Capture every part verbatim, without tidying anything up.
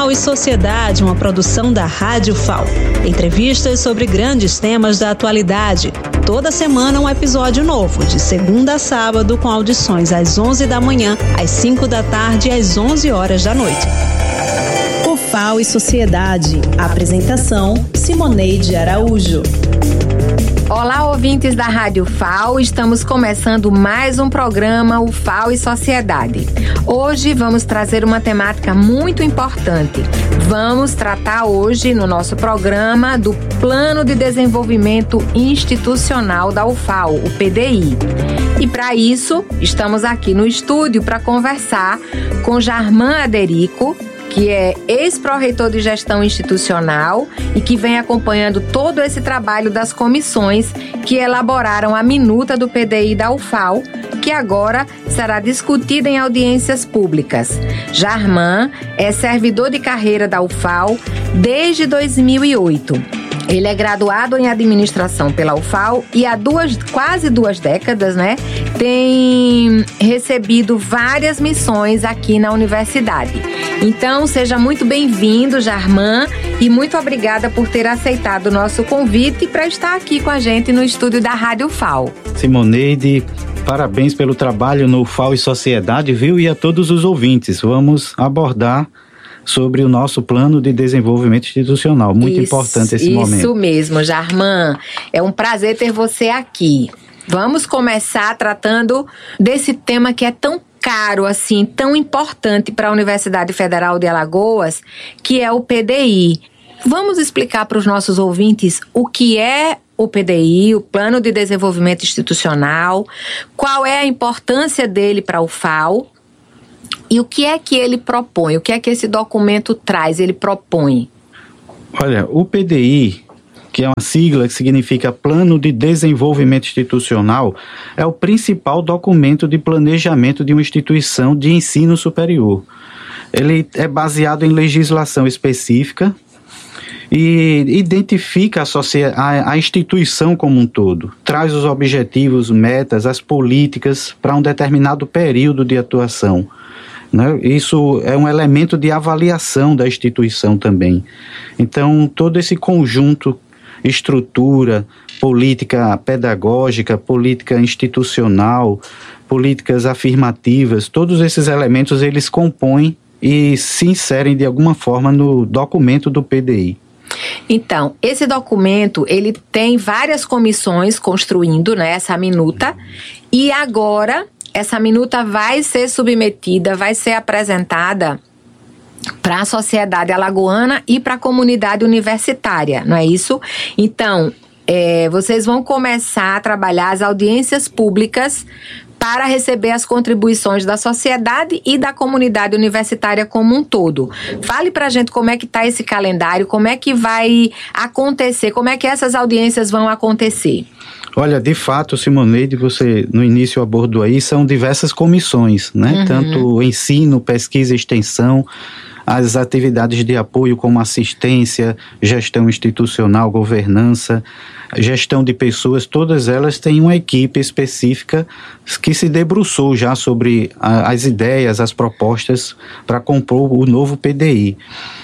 F A O e Sociedade, uma produção da Rádio F A O. Entrevistas sobre grandes temas da atualidade. Toda semana um episódio novo, de segunda a sábado, com audições às onze da manhã, às cinco da tarde e às onze horas da noite. O F A O e Sociedade. Apresentação: Simoneide Araújo. Olá, ouvintes da Rádio F A O, estamos começando mais um programa, o F A O e Sociedade. Hoje vamos trazer uma temática muito importante. Vamos tratar hoje no nosso programa do Plano de Desenvolvimento Institucional da U F A O, o P D I. E para isso, estamos aqui no estúdio para conversar com Jarman Aderico, que é ex-pró-reitor de gestão institucional e que vem acompanhando todo esse trabalho das comissões que elaboraram a minuta do P D I da U F A O, que agora será discutida em audiências públicas. Jarman é servidor de carreira da U F A O desde dois mil e oito. Ele é graduado em administração pela U F A O e há duas, quase duas décadas, né, tem recebido várias missões aqui na universidade. Então, seja muito bem-vindo, Jarman, e muito obrigada por ter aceitado o nosso convite para estar aqui com a gente no estúdio da Rádio F A O. Simoneide, parabéns pelo trabalho no F A O e Sociedade, viu? E a todos os ouvintes, vamos abordar sobre o nosso plano de desenvolvimento institucional. Muito isso, importante esse isso momento. Isso mesmo, Jarman. É um prazer ter você aqui. Vamos começar tratando desse tema que é tão caro, assim, tão importante para a Universidade Federal de Alagoas, que é o P D I. Vamos explicar para os nossos ouvintes o que é o P D I, o Plano de Desenvolvimento Institucional, qual é a importância dele para a U F A O e o que é que ele propõe, o que é que esse documento traz, ele propõe. Olha, o P D I, que é uma sigla que significa Plano de Desenvolvimento Institucional, é o principal documento de planejamento de uma instituição de ensino superior. Ele é baseado em legislação específica e identifica a, socia- a, a instituição como um todo, traz os objetivos, metas, as políticas para um determinado período de atuação. Né? Isso é um elemento de avaliação da instituição também. Então, todo esse conjunto, estrutura, política pedagógica, política institucional, políticas afirmativas, todos esses elementos eles compõem e se inserem de alguma forma no documento do P D I. Então, esse documento, ele tem várias comissões construindo, né, essa minuta, e agora essa minuta vai ser submetida, vai ser apresentada para a sociedade alagoana e para a comunidade universitária, não é isso? Então, é, vocês vão começar a trabalhar as audiências públicas para receber as contribuições da sociedade e da comunidade universitária como um todo. Fale para a gente como é que está esse calendário, como é que vai acontecer, como é que essas audiências vão acontecer. Olha, de fato, Simoneide, você no início abordou aí, são diversas comissões, né? Uhum. Tanto ensino, pesquisa e extensão, as atividades de apoio como assistência, gestão institucional, governança, gestão de pessoas, todas elas têm uma equipe específica que se debruçou já sobre a, as ideias, as propostas para compor o novo P D I.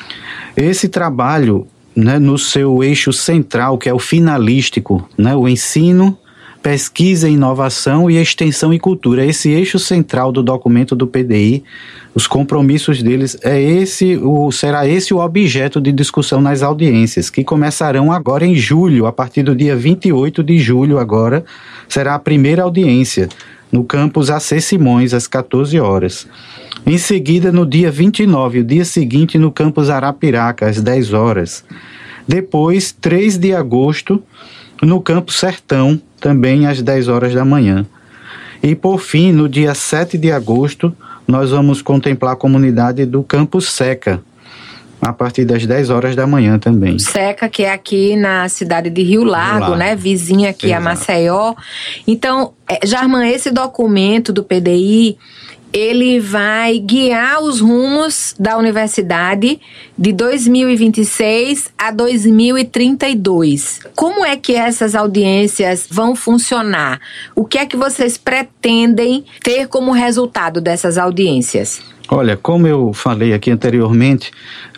Esse trabalho, né, no seu eixo central, que é o finalístico, né, o ensino, pesquisa e inovação e extensão e cultura. Esse eixo central do documento do P D I, os compromissos deles, é esse, o, será esse o objeto de discussão nas audiências, que começarão agora em julho, a partir do dia vinte e oito de julho agora, será a primeira audiência, no campus A C Simões, às quatorze horas. Em seguida, no dia vinte e nove, o dia seguinte, no campus Arapiraca, às dez horas. Depois, três de agosto, no campus Sertão, também às dez horas da manhã. E, por fim, no dia sete de agosto, nós vamos contemplar a comunidade do campus Seca, a partir das dez horas da manhã também. Seca, que é aqui na cidade de Rio Largo, Rio Largo. né? Vizinha aqui Exato. a Maceió. Então, Jarman, esse documento do P D I, ele vai guiar os rumos da universidade de dois mil e vinte e seis a dois mil e trinta e dois. Como é que essas audiências vão funcionar? O que é que vocês pretendem ter como resultado dessas audiências? Olha, como eu falei aqui anteriormente,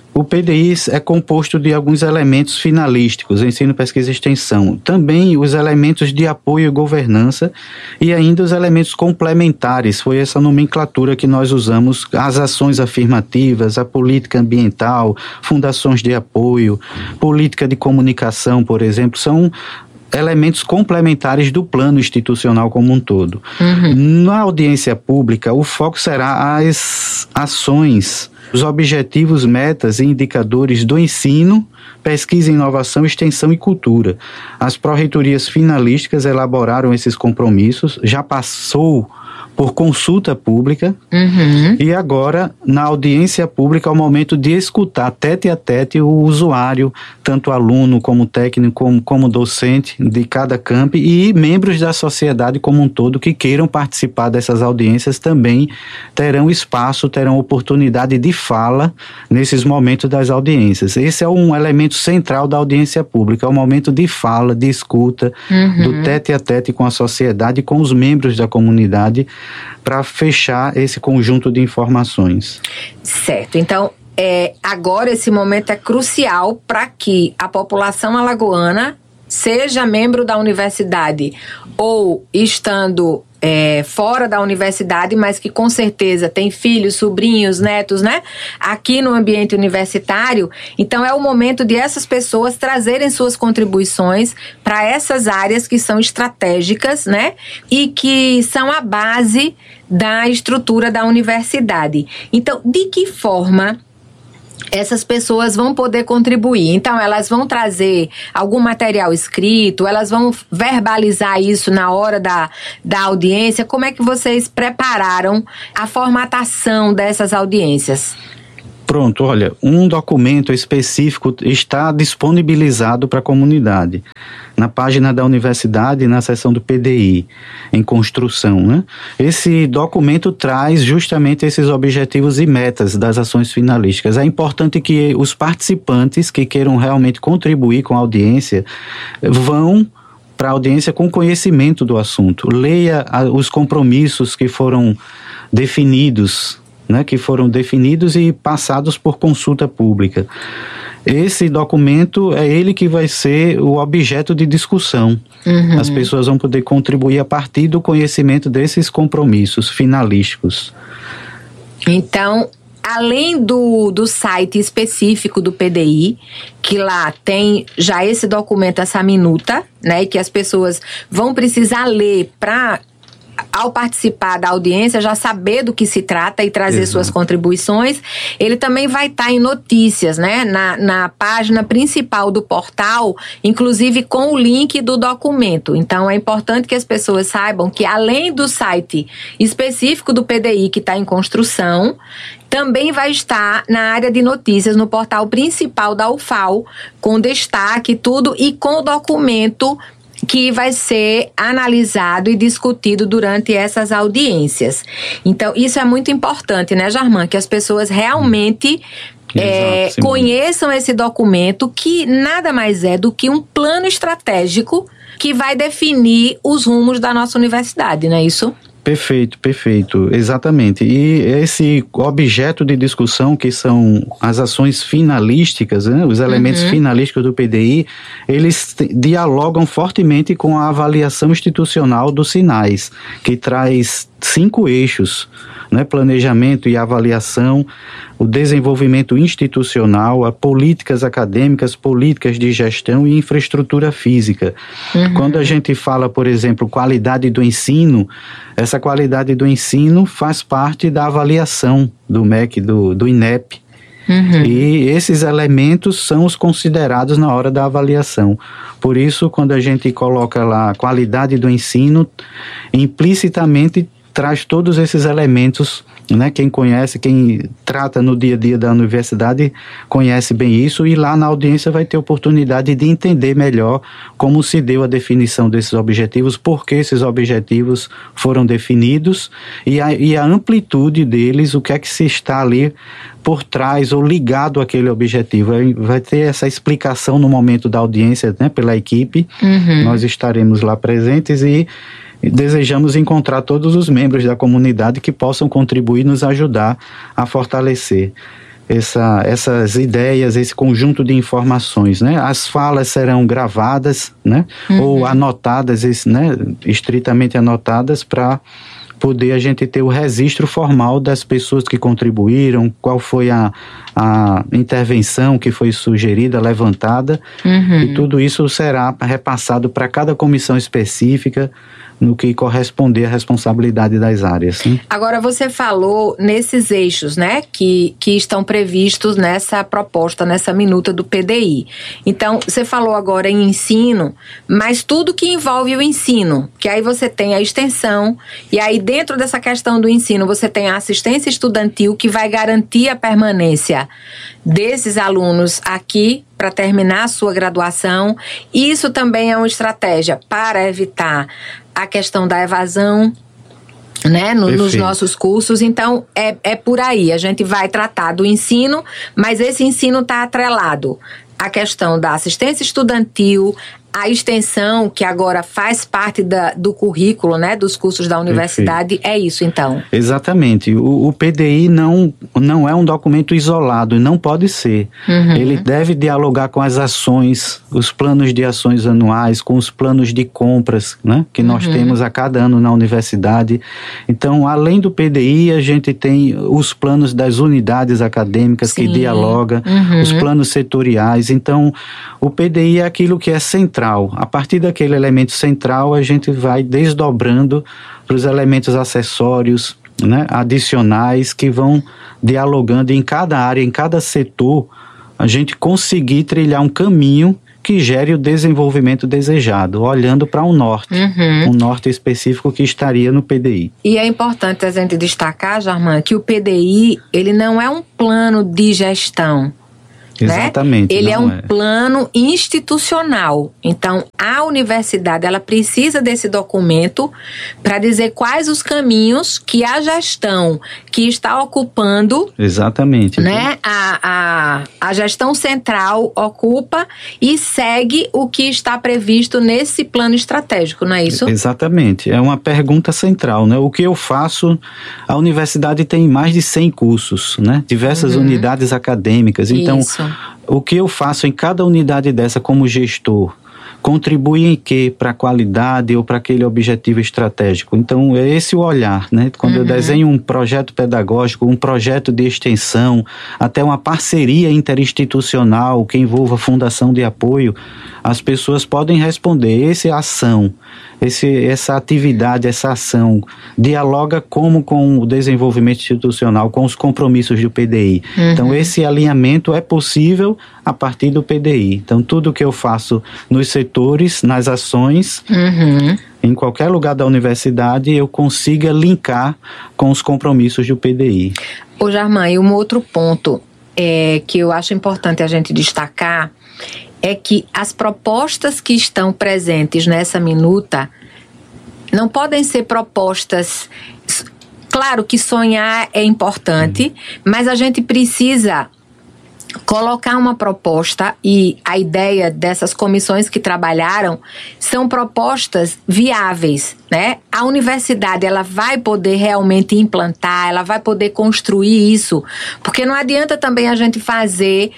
O P D I é composto de alguns elementos finalísticos, ensino, pesquisa e extensão. Também os elementos de apoio e governança e ainda os elementos complementares. Foi essa nomenclatura que nós usamos, as ações afirmativas, a política ambiental, fundações de apoio, política de comunicação, por exemplo, são elementos complementares do plano institucional como um todo. Uhum. Na audiência pública, o foco será as ações, os objetivos, metas e indicadores do ensino, pesquisa, inovação, extensão e cultura. As pró-reitorias finalísticas elaboraram esses compromissos, já passou por consulta pública, uhum. e agora, na audiência pública, é o momento de escutar tete a tete o usuário, tanto aluno como técnico, como, como docente de cada campo, e membros da sociedade como um todo que queiram participar dessas audiências também terão espaço, terão oportunidade de fala nesses momentos das audiências. Esse é um elemento central da audiência pública, é o momento de fala, de escuta, uhum. do tete a tete com a sociedade, com os membros da comunidade, para fechar esse conjunto de informações. Certo, então é, agora esse momento é crucial para que a população alagoana, seja membro da universidade ou estando é, fora da universidade, mas que com certeza tem filhos, sobrinhos, netos, né? Aqui no ambiente universitário. Então é o momento de essas pessoas trazerem suas contribuições para essas áreas que são estratégicas, né? E que são a base da estrutura da universidade. Então, de que forma essas pessoas vão poder contribuir? Então, elas vão trazer algum material escrito, elas vão verbalizar isso na hora da, da audiência. Como é que vocês prepararam a formatação dessas audiências? Pronto, olha, um documento específico está disponibilizado para a comunidade. Na página da universidade, na seção do P D I, em construção, né? Esse documento traz justamente esses objetivos e metas das ações finalísticas. É importante que os participantes que queiram realmente contribuir com a audiência vão para a audiência com conhecimento do assunto. Leia a, os compromissos que foram definidos, né, que foram definidos e passados por consulta pública. Esse documento é ele que vai ser o objeto de discussão. Uhum. As pessoas vão poder contribuir a partir do conhecimento desses compromissos finalísticos. Então, além do, do site específico do P D I, que lá tem já esse documento, essa minuta, né, que as pessoas vão precisar ler para, ao participar da audiência, já saber do que se trata e trazer Exato. Suas contribuições. Ele também vai estar em notícias, né? Na, na página principal do portal, inclusive com o link do documento. Então, é importante que as pessoas saibam que, além do site específico do P D I, que está em construção, também vai estar na área de notícias, no portal principal da U F A L, com destaque, tudo, e com o documento que vai ser analisado e discutido durante essas audiências. Então, isso é muito importante, né, Jarman? Que as pessoas realmente é, Exato, conheçam esse documento, que nada mais é do que um plano estratégico que vai definir os rumos da nossa universidade, não é isso? Perfeito, perfeito, exatamente. E esse objeto de discussão, que são as ações finalísticas, né, os elementos uhum. finalísticos do P D I, eles t- dialogam fortemente com a avaliação institucional dos sinais, que traz cinco eixos, né, planejamento e avaliação, o desenvolvimento institucional, a políticas acadêmicas, políticas de gestão e infraestrutura física. Uhum. Quando a gente fala, por exemplo, qualidade do ensino, essa qualidade do ensino faz parte da avaliação do M E C, do, do I N E P. Uhum. E esses elementos são os considerados na hora da avaliação. Por isso, quando a gente coloca lá a qualidade do ensino, implicitamente traz todos esses elementos, né? Quem conhece, quem trata no dia a dia da universidade conhece bem isso, e lá na audiência vai ter oportunidade de entender melhor como se deu a definição desses objetivos, por que esses objetivos foram definidos e a, e a amplitude deles, o que é que se está ali por trás ou ligado àquele objetivo. Vai ter essa explicação no momento da audiência, né, pela equipe. Uhum. Nós estaremos lá presentes e desejamos encontrar todos os membros da comunidade que possam contribuir e nos ajudar a fortalecer essa, essas ideias, esse conjunto de informações, né? As falas serão gravadas, né? Uhum. Ou anotadas, né? Estritamente anotadas para poder a gente ter o registro formal das pessoas que contribuíram, qual foi a, a intervenção que foi sugerida, levantada, uhum. e tudo isso será repassado para cada comissão específica no que corresponder à responsabilidade das áreas. Hein? Agora, você falou nesses eixos, né, que, que estão previstos nessa proposta, nessa minuta do P D I. Então, você falou agora em ensino, mas tudo que envolve o ensino, que aí você tem a extensão, e aí dentro dessa questão do ensino você tem a assistência estudantil, que vai garantir a permanência desses alunos aqui para terminar a sua graduação. Isso também é uma estratégia para evitar a questão da evasão, né, no, nos nossos cursos. Então, é, é por aí. A gente vai tratar do ensino, mas esse ensino está atrelado à questão da assistência estudantil, a extensão, que agora faz parte da, do currículo, né, dos cursos da universidade. Perfeito. É isso, então? Exatamente. O, o P D I não, não é um documento isolado, não pode ser. Uhum. Ele deve dialogar com as ações, os planos de ações anuais, com os planos de compras, né, que nós uhum. temos a cada ano na universidade. Então, além do P D I, a gente tem os planos das unidades acadêmicas. Sim. Que dialoga, uhum. os planos setoriais. Então, o P D I é aquilo que é central. A partir daquele elemento central, a gente vai desdobrando para os elementos acessórios, né, adicionais, que vão dialogando em cada área, em cada setor, a gente conseguir trilhar um caminho que gere o desenvolvimento desejado, olhando para um norte, uhum. um norte específico que estaria no P D I. E é importante a gente destacar, Jarman, que o P D I, ele não é um plano de gestão. Exatamente. Né? Ele é um é. plano institucional. Então, a universidade, ela precisa desse documento para dizer quais os caminhos que a gestão que está ocupando... Exatamente. Né? A, a, a gestão central ocupa e segue o que está previsto nesse plano estratégico, não é isso? Exatamente. É uma pergunta central, né? O que eu faço... A universidade tem mais de cem cursos, né? Diversas uhum. unidades acadêmicas. Então... Isso. O que eu faço em cada unidade dessa como gestor contribui em quê para a qualidade ou para aquele objetivo estratégico? Então, é esse o olhar, né? Quando uhum. eu desenho um projeto pedagógico, um projeto de extensão, até uma parceria interinstitucional que envolva fundação de apoio, as pessoas podem responder, essa ação, esse, essa atividade, essa ação, dialoga como com o desenvolvimento institucional, com os compromissos do P D I. Uhum. Então, esse alinhamento é possível a partir do P D I. Então, tudo que eu faço nos setores, nas ações, uhum. em qualquer lugar da universidade, eu consiga linkar com os compromissos do P D I. Ô, Jarman, e um outro ponto é, que eu acho importante a gente destacar é que as propostas que estão presentes nessa minuta não podem ser propostas... Claro que sonhar é importante, uhum. mas a gente precisa colocar uma proposta, e a ideia dessas comissões que trabalharam são propostas viáveis, né? A universidade, ela vai poder realmente implantar, ela vai poder construir isso, porque não adianta também a gente fazer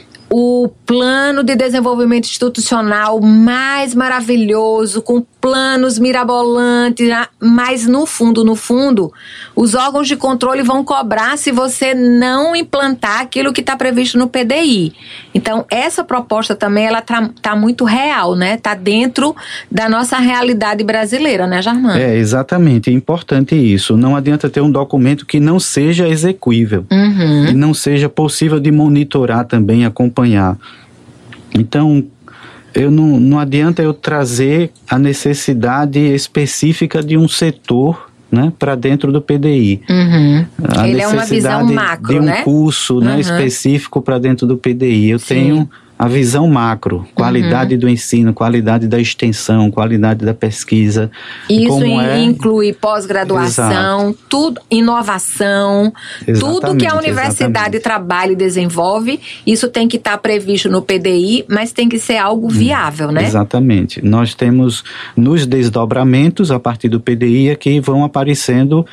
o plano de desenvolvimento institucional mais maravilhoso, com planos mirabolantes, mas no fundo, no fundo, os órgãos de controle vão cobrar se você não implantar aquilo que está previsto no P D I. Então, essa proposta também, ela tá, tá muito real, né? Tá dentro da nossa realidade brasileira, né, Jarman? É, exatamente. É importante isso. Não adianta ter um documento que não seja execuível, uhum. e não seja possível de monitorar também, acompanhar. Então, eu não, não adianta eu trazer a necessidade específica de um setor, né, para dentro do P D I. Uhum. Ele é uma visão macro, de um né? curso, né, uhum. específico para dentro do P D I. Eu Sim. tenho a visão macro, qualidade uhum. do ensino, qualidade da extensão, qualidade da pesquisa. Isso como é... inclui pós-graduação, Exato. tudo, inovação, Exatamente, tudo que a universidade exatamente. trabalha e desenvolve, isso tem que estar previsto no P D I, mas tem que ser algo viável, né? Exatamente. Nós temos nos desdobramentos, a partir do P D I, aqui vão aparecendo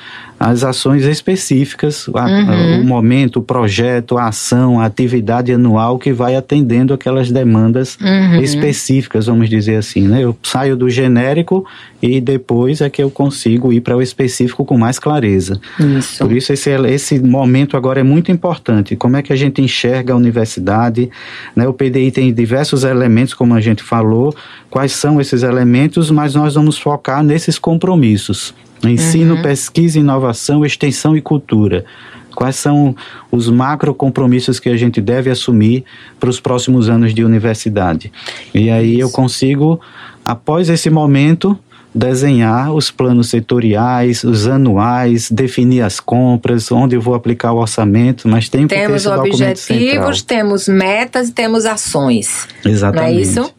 as ações específicas, a, uhum. o momento, o projeto, a ação, a atividade anual que vai atendendo aquelas demandas uhum. específicas, vamos dizer assim, né? Eu saio do genérico e depois é que eu consigo ir para o específico com mais clareza. Isso. Por isso esse, esse momento agora é muito importante. Como é que a gente enxerga a universidade, né? O P D I tem diversos elementos, como a gente falou, quais são esses elementos, mas nós vamos focar nesses compromissos. Ensino, uhum. pesquisa, inovação, extensão e cultura. Quais são os macro compromissos que a gente deve assumir para os próximos anos de universidade? E aí eu consigo, após esse momento, desenhar os planos setoriais, os anuais, definir as compras, onde eu vou aplicar o orçamento, mas tem que ter esse documento central. Temos objetivos, temos metas e temos ações. Exatamente. Não é isso?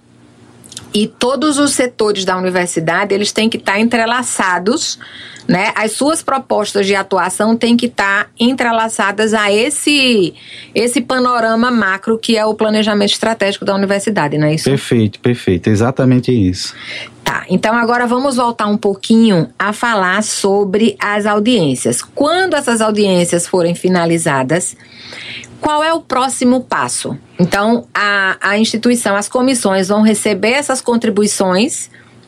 E todos os setores da universidade, eles têm que estar entrelaçados, né? As suas propostas de atuação têm que estar entrelaçadas a esse, esse panorama macro que é o planejamento estratégico da universidade, não é isso? Perfeito, perfeito. Exatamente isso. Tá, então agora vamos voltar um pouquinho a falar sobre as audiências. Quando essas audiências forem finalizadas, qual é o próximo passo? Então, a, a instituição, as comissões vão receber essas contribuições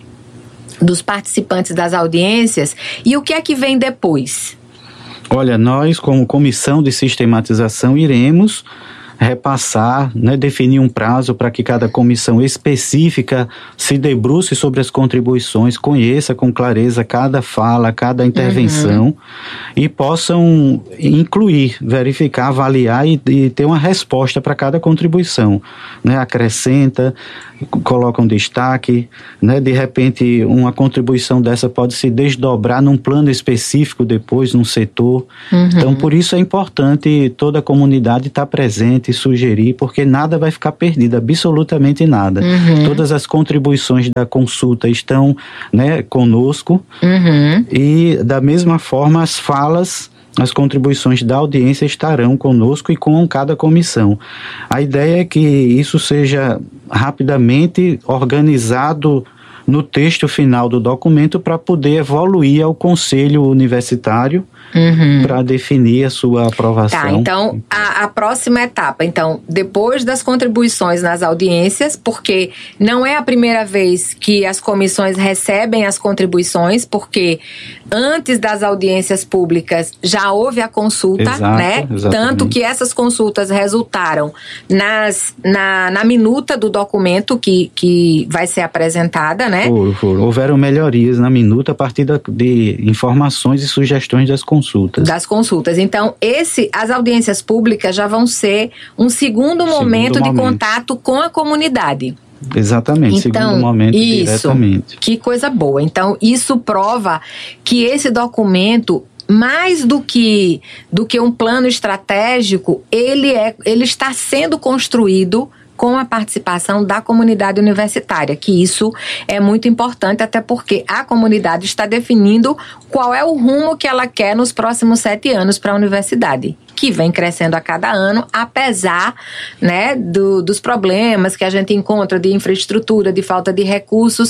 dos participantes das audiências e o que é que vem depois? Olha, nós como comissão de sistematização iremos repassar, né, definir um prazo para que cada comissão específica se debruce sobre as contribuições, conheça com clareza cada fala, cada intervenção uhum. e possam incluir, verificar, avaliar e, e ter uma resposta para cada contribuição, né, acrescenta, coloca um destaque, né, de repente uma contribuição dessa pode se desdobrar num plano específico depois, num setor. Uhum. Então, por isso é importante toda a comunidade estar presente e sugerir, porque nada vai ficar perdido, absolutamente nada. Uhum. Todas as contribuições da consulta estão, né, conosco uhum. e da mesma forma as falas, as contribuições da audiência estarão conosco e com cada comissão. A ideia é que isso seja rapidamente organizado no texto final do documento para poder evoluir ao Conselho Universitário uhum. para definir a sua aprovação. Tá, então a, a próxima etapa, então, depois das contribuições nas audiências, porque não é a primeira vez que as comissões recebem as contribuições, porque antes das audiências públicas já houve a consulta, Exato, né? Exatamente. Tanto que essas consultas resultaram nas, na, na minuta do documento que, que vai ser apresentada, né? For, for. Houveram melhorias na minuta a partir da, de informações e sugestões das consultas. Das consultas. Então, esse, as audiências públicas já vão ser um segundo, segundo momento, momento de contato com a comunidade. Exatamente, então, segundo momento isso, diretamente. Que coisa boa. Então, isso prova que esse documento, mais do que, do que um plano estratégico, ele, é, ele está sendo construído com a participação da comunidade universitária, que isso é muito importante, até porque a comunidade está definindo qual é o rumo que ela quer nos próximos sete anos para a universidade, que vem crescendo a cada ano, apesar, né, do, dos problemas que a gente encontra de infraestrutura, de falta de recursos,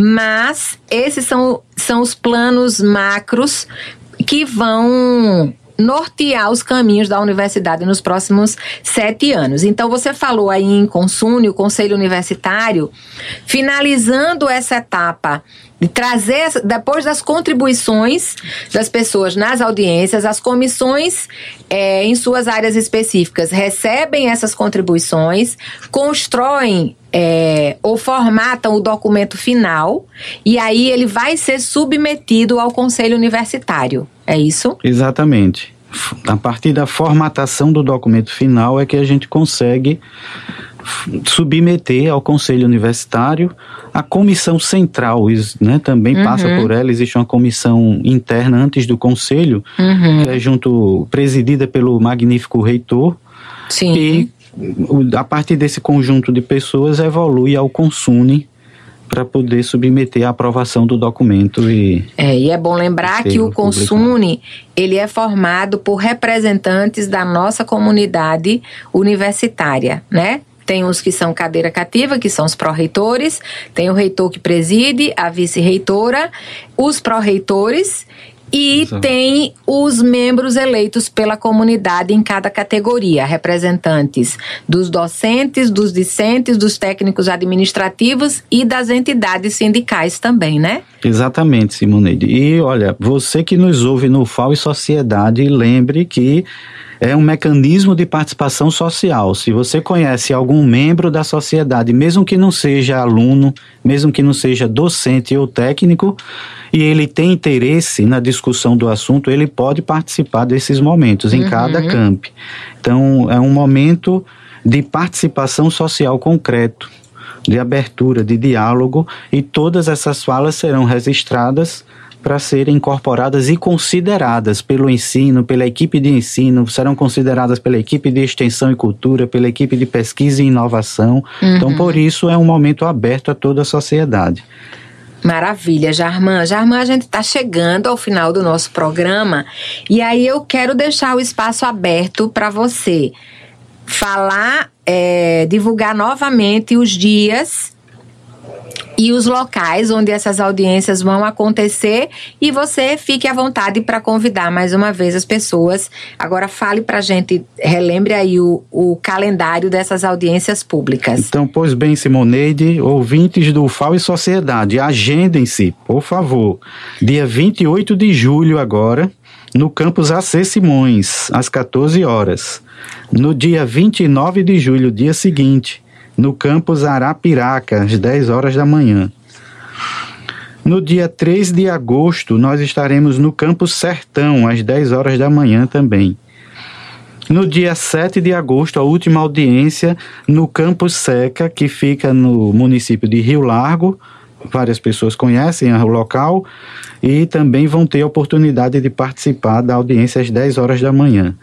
mas esses são, são os planos macros que vão nortear os caminhos da universidade nos próximos sete anos. Então, você falou aí em Consune, o Conselho Universitário, finalizando essa etapa de trazer, depois das contribuições das pessoas nas audiências, as comissões é, em suas áreas específicas recebem essas contribuições, constroem é, ou formatam o documento final e aí ele vai ser submetido ao Conselho Universitário. É isso? Exatamente. A partir da formatação do documento final é que a gente consegue submeter ao Conselho Universitário. A comissão central, né, também uhum. passa por ela. Existe uma comissão interna antes do Conselho, uhum. que é junto, presidida pelo magnífico reitor. Sim. E a partir desse conjunto de pessoas evolui ao Consune para poder submeter a aprovação do documento. E, é, e é bom lembrar que o Consune, ele é formado por representantes da nossa comunidade universitária, né? Tem os que são cadeira cativa, que são os pró-reitores, tem o reitor que preside, a vice-reitora, os pró-reitores E Exato. Tem os membros eleitos pela comunidade em cada categoria, representantes dos docentes, dos discentes, dos técnicos administrativos e das entidades sindicais também, né? Exatamente, Simoneide. E olha, você que nos ouve no F A O e Sociedade, lembre que é um mecanismo de participação social. Se você conhece algum membro da sociedade, mesmo que não seja aluno, mesmo que não seja docente ou técnico, e ele tem interesse na discussão do assunto, ele pode participar desses momentos em uhum. cada camp. Então, é um momento de participação social concreto, de abertura, de diálogo, e todas essas falas serão registradas para serem incorporadas e consideradas pelo ensino, pela equipe de ensino, serão consideradas pela equipe de extensão e cultura, pela equipe de pesquisa e inovação. Uhum. Então, por isso, é um momento aberto a toda a sociedade. Maravilha, Jarman. Jarman, a gente está chegando ao final do nosso programa e aí eu quero deixar o espaço aberto para você falar, é, divulgar novamente os dias e os locais onde essas audiências vão acontecer, e você fique à vontade para convidar mais uma vez as pessoas. Agora fale para a gente, relembre aí o, o calendário dessas audiências públicas. Então, pois bem, Simoneide, ouvintes do F A O e Sociedade, agendem-se, por favor. Dia vinte e oito de julho agora, no campus A C Simões, às quatorze horas. No dia vinte e nove de julho, dia seguinte, no campus Arapiraca, às dez horas da manhã. No dia três de agosto, nós estaremos no campus Sertão, às dez horas da manhã também. No dia sete de agosto, a última audiência no campus Seca, que fica no município de Rio Largo. Várias pessoas conhecem o local e também vão ter a oportunidade de participar da audiência às dez horas da manhã.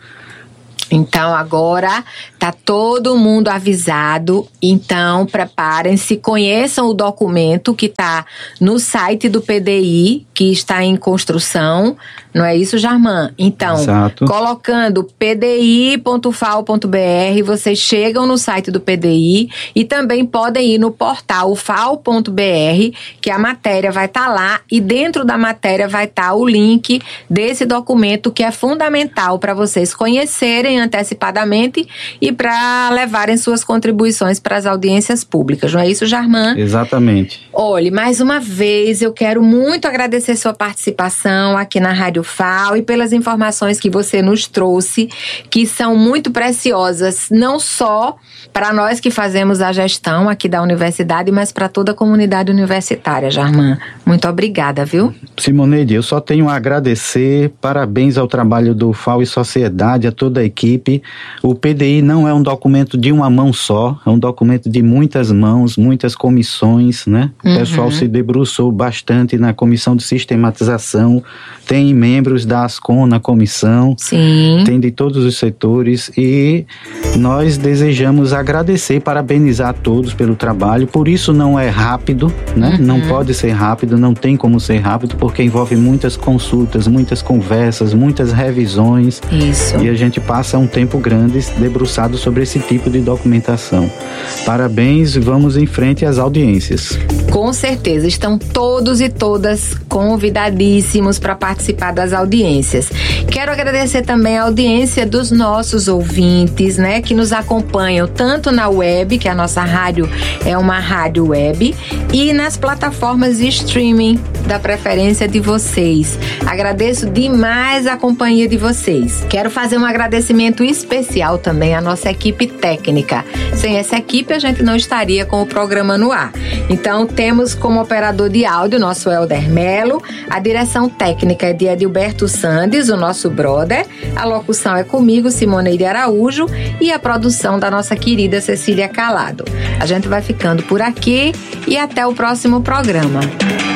Então, agora tá todo mundo avisado, então preparem-se, conheçam o documento que está no site do P D I, que está em construção, não é isso, Jarman? Então, Exato. Colocando p d i ponto f a o ponto b r, vocês chegam no site do P D I e também podem ir no portal f a o ponto b r, que a matéria vai estar tá lá, e dentro da matéria vai estar tá o link desse documento, que é fundamental para vocês conhecerem antecipadamente e para levarem suas contribuições para as audiências públicas, não é isso, Jarman? Exatamente. Olhe, mais uma vez eu quero muito agradecer sua participação aqui na Rádio F A O e pelas informações que você nos trouxe, que são muito preciosas, não só para nós que fazemos a gestão aqui da universidade, mas para toda a comunidade universitária, Jarman. Muito obrigada, viu? Simoneide, eu só tenho a agradecer, parabéns ao trabalho do F A O e Sociedade, a toda a equipe. O P D I não é um documento de uma mão só, é um documento de muitas mãos, muitas comissões, né? Uhum. O pessoal se debruçou bastante na comissão de sistematização, tem membros da ASCOM na comissão, Sim. tem de todos os setores, e nós desejamos agradecer e parabenizar a todos pelo trabalho. Por isso não é rápido, né? Uhum. Não pode ser rápido, não tem como ser rápido, porque envolve muitas consultas, muitas conversas, muitas revisões. Isso. E a gente passa um tempo grande debruçado sobre esse tipo de documentação. Parabéns, vamos em frente às audiências. Com certeza, estão todos e todas convidadíssimos para participar das audiências. Quero agradecer também a audiência dos nossos ouvintes, né, que nos acompanham tanto na web, que a nossa rádio é uma rádio web, e nas plataformas de streaming da preferência de vocês. Agradeço demais a companhia de vocês. Quero fazer um agradecimento especial também à nossa equipe técnica. Sem essa equipe, a gente não estaria com o programa no ar. Então, temos como operador de áudio nosso Helder Melo, a direção técnica é de Edilberto Sandes, o nosso brother, a locução é comigo, Simoneide Araújo, e a produção da nossa querida Cecília Calado. A gente vai ficando por aqui e até o próximo programa.